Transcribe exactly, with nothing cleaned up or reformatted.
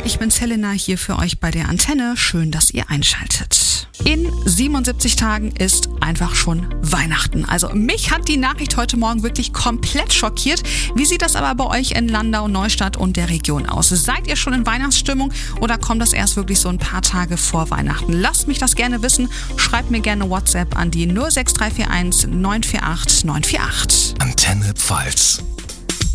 ich bin Selena hier für euch bei der Antenne. Schön, dass ihr einschaltet. In siebenundsiebzig Tagen ist einfach schon Weihnachten. Also mich hat die Nachricht heute Morgen wirklich komplett schockiert. Wie sieht das aber bei euch in Landau, Neustadt und der Region aus? Seid ihr schon in Weihnachtsstimmung oder kommt das erst wirklich so ein paar Tage vor Weihnachten? Lasst mich das gerne wissen. Schreibt mir gerne WhatsApp an die null sechs drei vier eins neun vier acht neun vier acht. Antenne Pfalz.